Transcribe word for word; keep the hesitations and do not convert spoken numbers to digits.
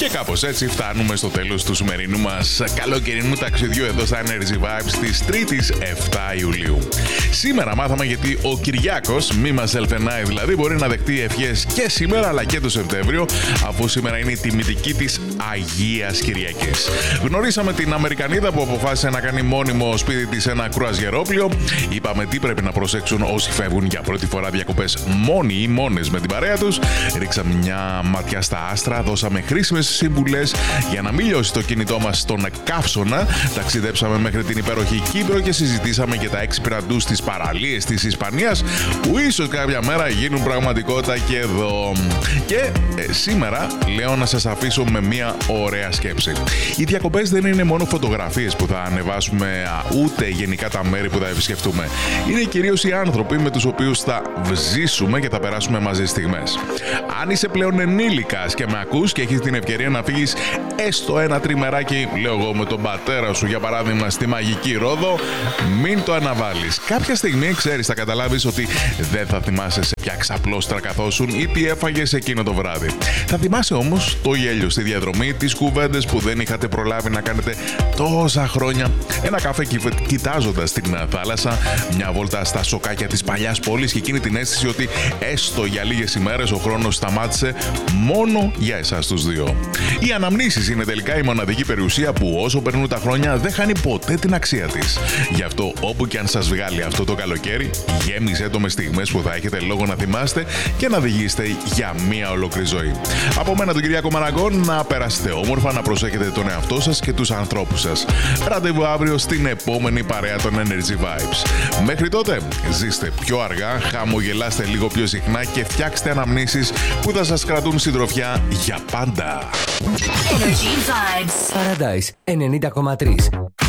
Και κάπως έτσι φτάνουμε στο τέλος του σημερινού μας καλοκαιρινού ταξιδιού εδώ στα Energy Vibes της Τρίτης εφτά Ιουλίου. Σήμερα μάθαμε γιατί ο Κυριάκος, μη μας ελθενάει δηλαδή, μπορεί να δεχτεί ευχές και σήμερα αλλά και το Σεπτέμβριο, αφού σήμερα είναι η τιμητική της Αγίας Κυριακής. Γνωρίσαμε την Αμερικανίδα που αποφάσισε να κάνει μόνιμο σπίτι της ένα κρουαζιερόπλιο. Είπαμε τι πρέπει να προσέξουν όσοι φεύγουν για πρώτη φορά διακοπές μόνοι ή μόνες με την παρέα τους. Ρίξαμε μια ματιά στα άστρα, δώσαμε χρήσιμες συμβουλές για να μην λιώσει το κινητό μας στον καύσωνα. Ταξιδέψαμε μέχρι την υπέροχη Κύπρο και συζητήσαμε και τα έξυπνα ντους στις παραλίες της Ισπανίας που ίσως κάποια μέρα γίνουν πραγματικότητα και εδώ. Και ε, σήμερα λέω να σας αφήσω με μια ωραία σκέψη. Οι διακοπές δεν είναι μόνο φωτογραφίες που θα ανεβάσουμε, ούτε γενικά τα μέρη που θα επισκεφτούμε. Είναι κυρίως οι άνθρωποι με τους οποίους θα ζήσουμε και θα περάσουμε μαζί στιγμές. Αν είσαι πλέον ενήλικας και με ακούς και έχεις την ευκαιρία να φύγεις έστω ένα τριμεράκι, λέω εγώ, με τον πατέρα σου για παράδειγμα στη μαγική Ρόδο, μην το αναβάλεις. Κάποια στιγμή, ξέρεις, θα καταλάβεις ότι δεν θα θυμάσαι σε ποια ξαπλώστρα καθόσουν ή τι έφαγες εκείνο το βράδυ. Θα θυμάσαι όμως το γέλιο στη διαδρομή, τις κουβέντες που δεν είχατε προλάβει να κάνετε τόσα χρόνια, ένα καφέ κοιτάζοντας την θάλασσα, μια βόλτα στα σοκάκια της παλιάς πόλης και εκείνη την αίσθηση ότι έστω για λίγες ημέρες ο χρόνος σταμάτησε μόνο για εσάς τους δύο. Οι αναμνήσεις είναι τελικά η μοναδική περιουσία που όσο περνούν τα χρόνια δεν χάνει ποτέ την αξία της. Γι' αυτό όπου και αν σας βγάλει αυτό το καλοκαίρι, γέμισε το με στιγμές που θα έχετε λόγο να θυμάστε και να οδηγήσετε για μία ολόκληρη ζωή. Από μένα τον Κυριάκο Μαραγκό, να περάσετε όμορφα, να προσέχετε τον εαυτό σας και τους ανθρώπους σας. Ραντεβού αύριο στην επόμενη παρέα των Energy Vibes. Μέχρι τότε, ζήστε πιο αργά, χαμογελάστε λίγο πιο συχνά και φτιάξτε αναμνήσεις που θα σας κρατούν συντροφιά για πάντα. Energy Vibes Paradise ενενήντα κόμμα τρία.